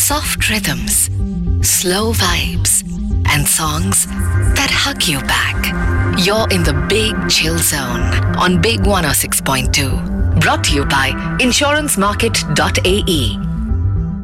soft rhythms, slow vibes, and songs that hug you back. You're in the Big Chill Zone on Big 106.2. Brought to you by insurancemarket.ae.